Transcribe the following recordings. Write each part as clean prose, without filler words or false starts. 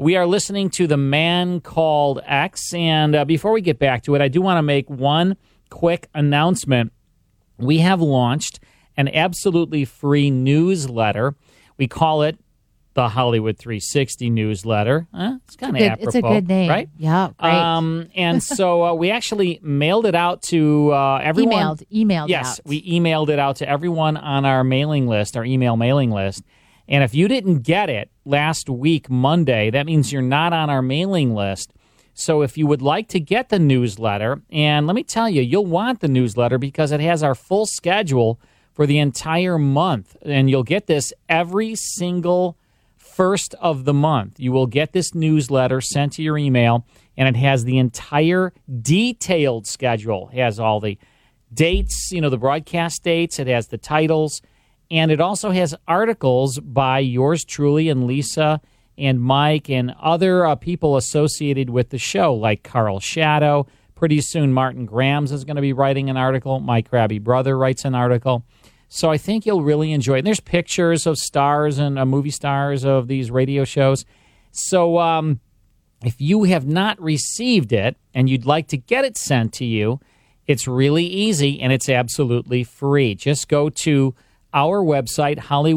We are listening to The Man Called X, and before we get back to it, I do want to make one quick announcement. We have launched an absolutely free newsletter. We call it the Hollywood 360 newsletter. It's kind of apropos. It's a good name. Right? Yeah, great. And so we actually mailed it out to everyone. Emailed Yes, out. we emailed it out to everyone on our mailing list, our email mailing list. And if you didn't get it last week, Monday, that means you're not on our mailing list. So if you would like to get the newsletter, and let me tell you, you'll want the newsletter because it has our full schedule for the entire month. And you'll get this every single first of the month. You will get this newsletter sent to your email, and it has the entire detailed schedule. It has all the dates, the broadcast dates. It has the titles. And it also has articles by yours truly and Lisa and Mike and other people associated with the show, like Carl Shadow. Pretty soon, Martin Grams is going to be writing an article. My Crabby Brother writes an article. So I think you'll really enjoy it. And there's pictures of stars and movie stars of these radio shows. So if you have not received it and you'd like to get it sent to you, it's really easy and it's absolutely free. Just go to our website,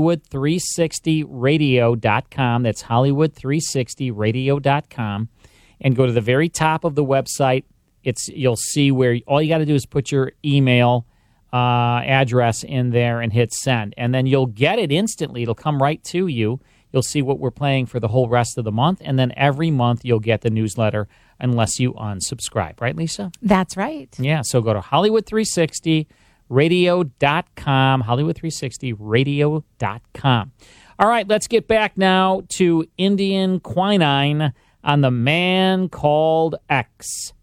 Hollywood360radio.com. That's Hollywood360radio.com. And go to the very top of the website. You'll see where all you got to do is put your email address in there and hit send. And then you'll get it instantly. It'll come right to you. You'll see what we're playing for the whole rest of the month. And then every month you'll get the newsletter unless you unsubscribe. Right, Lisa? That's right. Yeah, so go to Hollywood360radio.com, Hollywood360radio.com. All right, let's get back now to Indian Quinine on The Man Called X.